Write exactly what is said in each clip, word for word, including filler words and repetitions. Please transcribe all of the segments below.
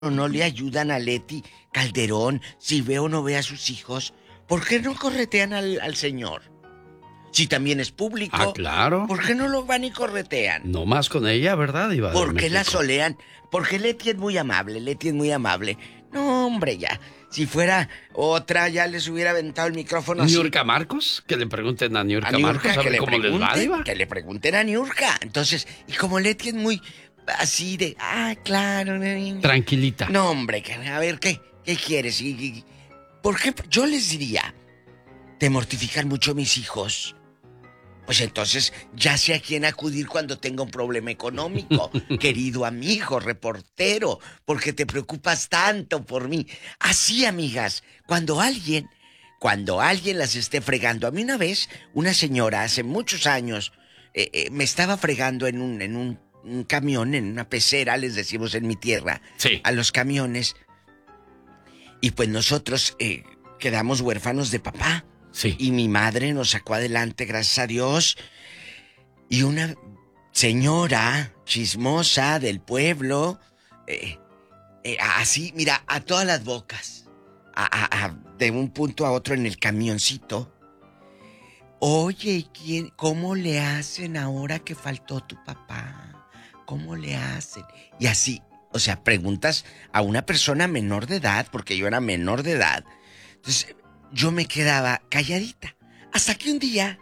no le ayudan a Leti Calderón si ve o no ve a sus hijos? ¿Por qué no corretean al, al señor? Si también es público. Ah, claro. ¿Por qué no lo van y corretean? No más con ella, ¿verdad, Diva? ¿Por qué la solean? Porque Leti es muy amable, Leti es muy amable. No, hombre, ya. Si fuera otra, ya les hubiera aventado el micrófono así. ¿Niurka Marcos? Que le pregunten a Niurka Marcos a ver cómo les va, Diva. Que le pregunten a Niurka. Entonces, y como Leti es muy así de... Ah, claro. Tranquilita. No, hombre, a ver, ¿qué, qué quieres? Y, y, ¿por qué? Yo les diría, te mortifican mucho mis hijos. Pues entonces ya sé a quién acudir cuando tenga un problema económico. Querido amigo, reportero, porque te preocupas tanto por mí. Así, amigas, cuando alguien, cuando alguien las esté fregando. A mí una vez, una señora, hace muchos años, eh, eh, me estaba fregando en un, en un, un camión, en una pecera, les decimos en mi tierra, sí, a los camiones. Y pues nosotros eh, quedamos huérfanos de papá. Sí. Y mi madre nos sacó adelante, gracias a Dios. Y una señora chismosa del pueblo, eh, eh, así, mira, a todas las bocas, a, a, a, de un punto a otro en el camioncito. Oye, ¿quién, cómo le hacen ahora que faltó tu papá? ¿Cómo le hacen? Y así, o sea, preguntas a una persona menor de edad, porque yo era menor de edad. Entonces... yo me quedaba calladita. Hasta que un día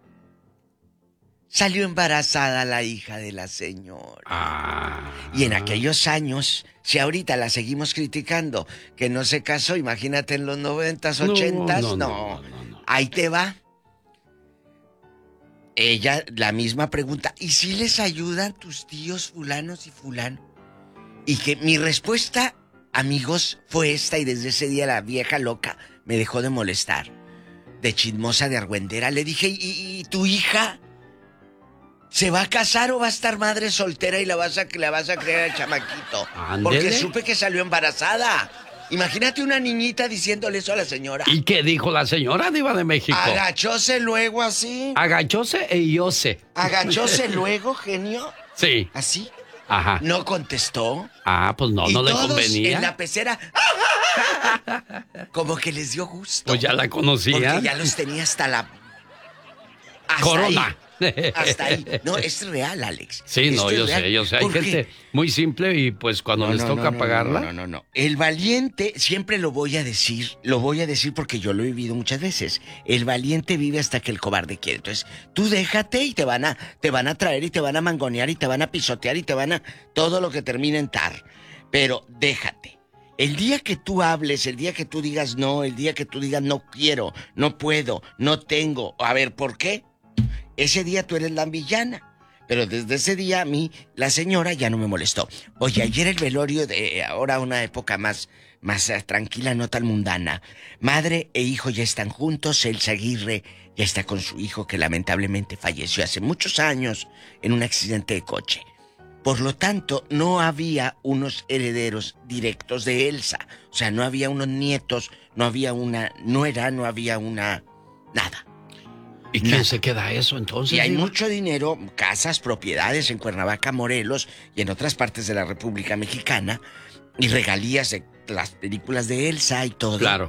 salió embarazada la hija de la señora. Ah. Y en aquellos años, si ahorita la seguimos criticando, que no se casó, imagínate en los noventas, ochentas, no, no, no, no, no, no. Ahí te va. Ella, la misma pregunta, ¿y si les ayudan tus tíos fulanos y fulano? Y que mi respuesta, amigos, fue esta, y desde ese día la vieja loca me dejó de molestar. De chismosa, de argüendera. Le dije, ¿y, y tu hija? ¿Se va a casar o va a estar madre soltera y la vas a, la vas a creer al chamaquito? Ándele. Porque supe que salió embarazada. Imagínate una niñita diciéndole eso a la señora. ¿Y qué dijo la señora, Diva de México? Agachóse luego así. Agachóse e ióse. Agachóse luego, genio. Sí. ¿Así? Ajá. ¿No contestó? Ah, pues no, y no le todos convenía. En la pecera. Como que les dio gusto. Pues ya la conocían. Porque ya los tenía hasta la... Hasta Corona. Ahí. Hasta ahí. No, es real, Alex. Sí, Esto no, yo real. sé, yo sé. Hay gente muy simple y pues cuando no, les no, toca no, pagarla... No, no, no, no. El valiente, siempre lo voy a decir, lo voy a decir porque yo lo he vivido muchas veces. El valiente vive hasta que el cobarde quiere. Entonces, tú déjate y te van a, te van a traer y te van a mangonear y te van a pisotear y te van a... todo lo que termine en tar. Pero déjate. El día que tú hables, el día que tú digas no, el día que tú digas no quiero, no puedo, no tengo... A ver, ¿por qué? Ese día tú eres la villana. Pero desde ese día a mí, la señora ya no me molestó. Oye, ayer el velorio de ahora una época más, más tranquila, no tan mundana. Madre e hijo ya están juntos. Elsa Aguirre ya está con su hijo que lamentablemente falleció hace muchos años en un accidente de coche. Por lo tanto, no había unos herederos directos de Elsa. O sea, no había unos nietos, no había una nuera, no había una... nada. ¿Y quién Nada. se queda eso entonces? Y hay digo? mucho dinero, casas, propiedades en Cuernavaca, Morelos y en otras partes de la República Mexicana, y regalías de las películas de Elsa y todo. Claro.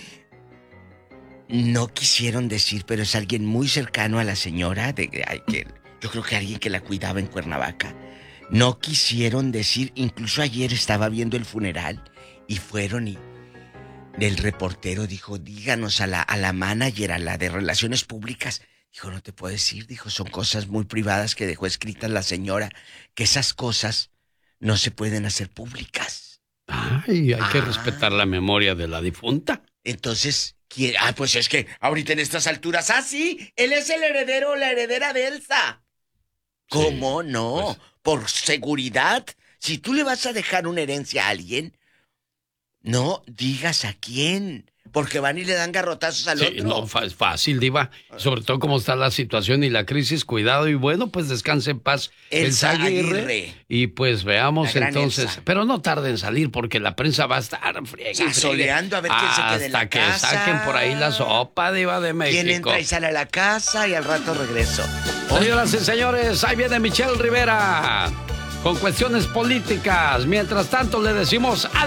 No quisieron decir, pero es alguien muy cercano a la señora, de, de, yo creo que alguien que la cuidaba en Cuernavaca. No quisieron decir, incluso ayer estaba viendo el funeral y fueron y... El reportero dijo, díganos a la, a la manager, a la de Relaciones Públicas. Dijo, no te puedo decir, dijo, son cosas muy privadas que dejó escritas la señora, que esas cosas no se pueden hacer públicas. Ay, hay ah. que respetar la memoria de la difunta. Entonces, ¿quién? Ah, pues es que ahorita en estas alturas, ah, sí, él es el heredero o la heredera de Elsa. ¿Cómo sí, no? Pues... Por seguridad, si tú le vas a dejar una herencia a alguien... No digas a quién, porque van y le dan garrotazos al sí, otro. No, es fácil, Diva. Sobre todo como está la situación y la crisis, cuidado y bueno, pues descanse en paz Elsa Aguirre. Aguirre. Y pues veamos entonces, Elsa. Pero no tarde en salir porque la prensa va a estar friega. Soleando a ver quién se quede en la casa. Hasta que saquen por ahí la sopa, Diva de México. Quién entra y sale a la casa y al rato regreso. Señoras y señores, ahí viene Michelle Rivera. con cuestiones políticas. Mientras tanto, le decimos